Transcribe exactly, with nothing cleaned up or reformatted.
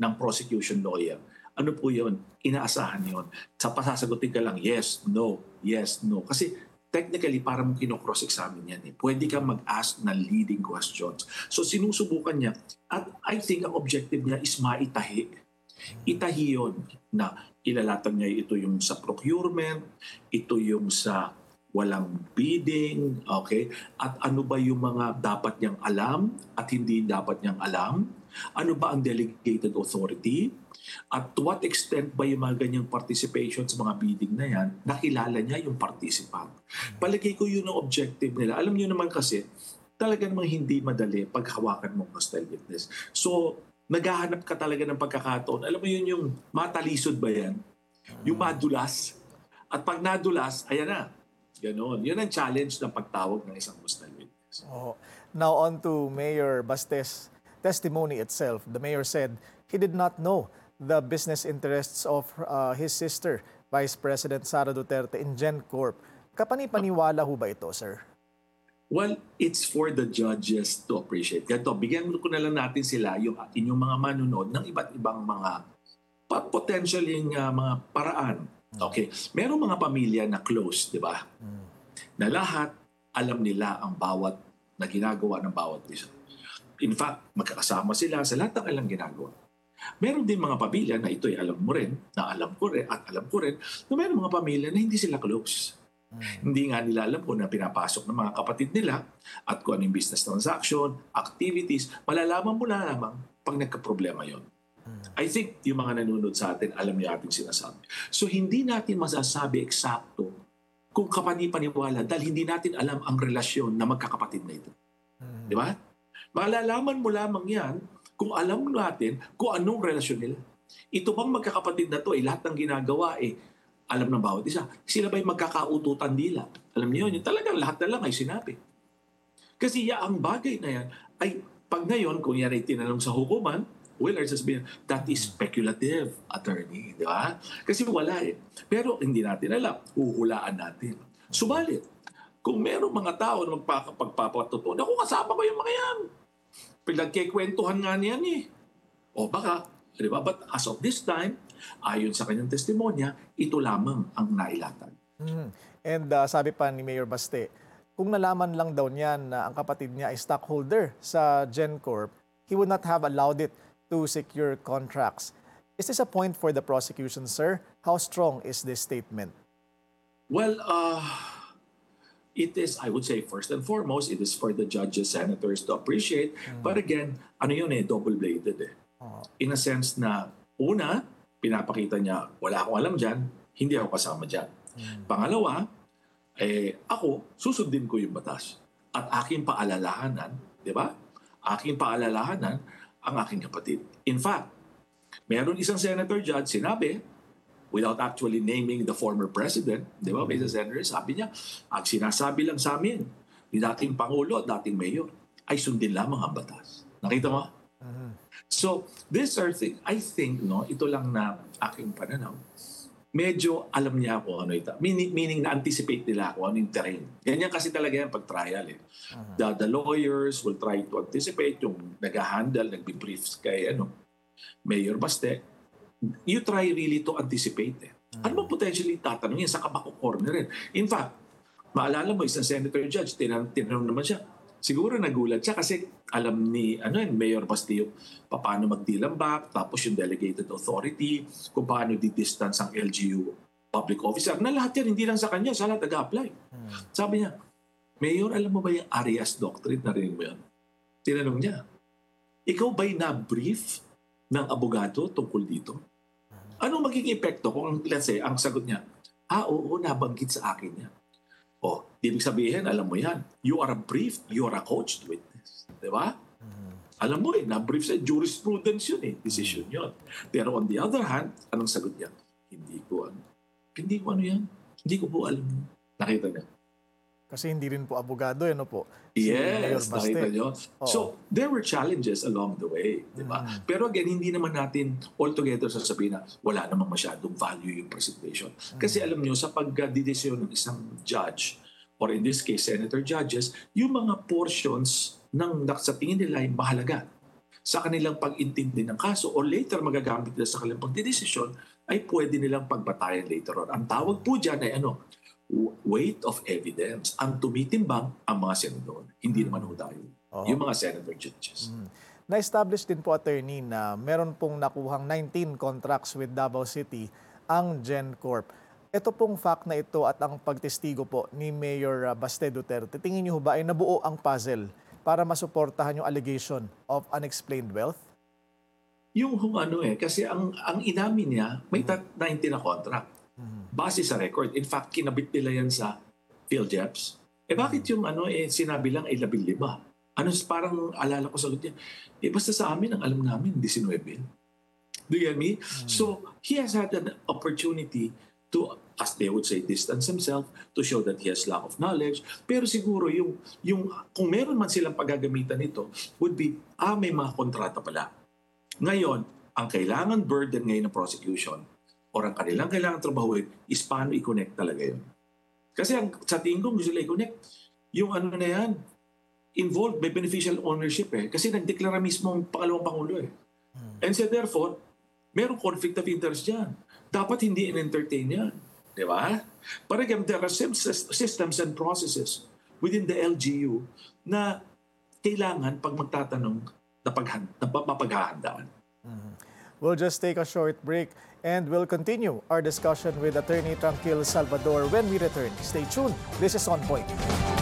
ng prosecution lawyer. Ano po yun? Inaasahan yun. Sa pasasagutin ka lang, yes, no, yes, no. Kasi technically, parang kino-cross-examine yan. Eh. Pwede kang mag-ask ng leading questions. So sinusubukan niya. At I think ang objective niya is maitahi. Itahi yun na ilalatag niya ito yung sa procurement, ito yung sa walang bidding, okay? At ano ba yung mga dapat niyang alam at hindi dapat niyang alam? Ano ba ang delegated authority? At to what extent ba yung mga ganyang participation sa mga bidding na yan, nakilala niya yung participant. Palagay ko yun ang objective nila. Alam niyo naman kasi, talaga namang hindi madali paghawakan mong hostile witness. So, naghahanap ka talaga ng pagkakataon. Alam mo yun yung matalisod ba yan? Yung madulas. At pag nadulas, ayan na. Ganon. Yun ang challenge ng pagtawag ng isang hostile witness. Oh. Now on to Mayor Baste's testimony itself. The mayor said he did not know the business interests of uh, his sister, Vice President Sara Duterte in GenCorp. Kapani-paniwala ho ba ito, sir? Well, it's for the judges to appreciate. Ganito, bigyan ko na lang natin sila, yung inyong mga manunod, ng iba't ibang mga potentially uh, mga paraan. Okay. Merong mga pamilya na close, di ba? Mm. Na lahat alam nila ang bawat na ginagawa ng bawat isa. In fact, magkakasama sila sa lahat ng alang ginagawa. Meron din mga pamilya na ito'y alam mo rin, na alam ko rin, at alam ko rin, na meron mga pamilya na hindi sila close. Mm. Hindi nga nila alam kung na pinapasok ng mga kapatid nila at kung ano yung business transaction, activities, malalaman mo na lamang pag nagka-problema yon. I think yung mga nanonood sa atin, alam niyo ating sinasabi. So hindi natin masasabi eksakto kung kapani-paniwala dahil hindi natin alam ang relasyon na magkakapatid na ito. Mm. Di ba? Malalaman mo lamang yan kung alam natin kung anong relasyon nila. Ito bang magkakapatid na to, eh, lahat ng ginagawa, eh, alam ng bawat isa. Sila ba'y magkakaututan nila? Alam niyo yun, talagang lahat na lang ay sinabi. Kasi ya, ang bagay na yan, ay pag ngayon, kung yan ay tinanong sa hukuman, Willard sasabihin, that is speculative, attorney. Di ba? Kasi wala eh. Pero hindi natin alam. Uhulaan natin. Subalit, kung merong mga tao na magpapatutunan, ako kasama ko yung mga yan. Pinagkikwentuhan nga niyan eh. O baka, di ba? But as of this time, ayon sa kanyang testimonya, ito lamang ang nailatag. Mm. And uh, sabi pa ni Mayor Baste, kung nalaman lang daw niyan na ang kapatid niya ay stockholder sa GenCorp, he would not have allowed it to secure contracts. Is this a point for the prosecution, sir? How strong is this statement? Well, uh, it is, I would say, first and foremost, it is for the judges, senators to appreciate. Mm. But again, ano yun eh, double-bladed eh. Oh. In a sense na, una, pinapakita niya, wala akong alam dyan, hindi ako kasama dyan. Mm. Pangalawa, eh, ako, susundin ko yung batas. At aking paalalahanan, di ba? Aking paalalahanan, ang aking kapatid. In fact, meron isang senator judge sinabi, without actually naming the former president, di ba, may isang senator, sabi niya, ang sinasabi lang sa amin, ni dating Pangulo at dating Mayor, ay sundin lamang ang batas. Nakita mo? Uh-huh. So, this are thing, I think, no, ito lang na aking pananaw, medyo alam niya ako ano ito. Meaning, meaning na-anticipate nila ako ano yung terrain. Ganyan kasi talaga yan pag trial eh. Uh-huh. The, the lawyers will try to anticipate yung nag-handle, nag-brief kay ano, Mayor Baste. You try really to anticipate eh. Uh-huh. Ano ba potentially tatanungin sa kabako corner rin? In fact, maalala mo isang senator judge, tinanong, tinanong naman siya, siguro nagulat siya kasi alam ni ano yun, Mayor Bastillo paano mag-dilambak, tapos yung delegated authority, kung paano di-distance ang L G U public officer. Na lahat yan, hindi lang sa kanya, sa lahat nag-apply. Hmm. Sabi niya, Mayor, alam mo ba yung Arias Doctrine? Narinig mo yan? Tinanong niya, ikaw ba'y na-brief ng abogado tungkol dito? Anong magiging epekto kung, let's say, ang sagot niya, ah, oo, nabanggit sa akin niya. Oh, ibig sabihin, alam mo yan, you are a briefed, you are a coached witness. Di ba? Mm-hmm. Alam mo eh, na-brief sa jurisprudence yun eh, decision yun. Pero on the other hand, anong sagot niya? Hindi ko ano. Hindi ko ano yan. Hindi ko po alam. Nakita niya. Kasi hindi rin po abogado, ano po? Si yes, nakita niyo. Oh. So, there were challenges along the way. Di ba? Mm-hmm. Pero again, hindi naman natin altogether sasabihin na wala namang masyadong value yung presentation. Mm-hmm. Kasi alam niyo, sa pagdidesisyon ng isang judge, or in this case, senator judges, yung mga portions ng sa tingin nila ay mahalaga. sa kanilang pag-intindi ng kaso o later magagamit nila sa kanilang pagdidesisyon, ay pwede nilang pagbatayan later on. Ang tawag po dyan ay ano, weight of evidence. Ang tumitimbang ang mga senador. Hindi naman ho tayo. Oo. Yung mga senator judges. Na-establish din po, attorney, na meron pong nakuhang nineteen contracts with Davao City ang GenCorp. Ito pong fact na ito at ang pagtestigo po ni Mayor uh, Baste Duterte, tingin niyo ba ay nabuo ang puzzle para masuportahan yung allegation of unexplained wealth? Yung kung ano eh, kasi ang ang inamin niya, may nineteen na contract. Base sa record. In fact, kinabit nila yan sa PhilJeps. Eh bakit yung ano eh, sinabi lang ay labing lima? Ano, parang alala ko sagot niya, eh basta sa amin, ang alam namin, nineteen. Do you get me? So, he has had an opportunity to, as they would say, distance himself, to show that he has lack of knowledge. Pero siguro, yung, yung, kung meron man silang paggagamitan nito, would be, ah, may mga kontrata pala. Ngayon, ang kailangan burden ngayon ng prosecution, or ang kanilang kailangan trabahuin, is paano i-connect talaga yun. Kasi ang, sa tingin ko, gusto nila i-connect, yung ano na yan, involved by beneficial ownership eh. Kasi nagdeklara mismo ang pangalawang Pangulo eh. And so therefore, merong conflict of interest dyan. Dapat hindi in-entertain yan. Di ba? But again, there are systems and processes within the L G U na kailangan pag magtatanong na, pag, na mapaghahandaan. We'll just take a short break and we'll continue our discussion with Attorney Tranquil Salvador when we return. Stay tuned. This is On Point.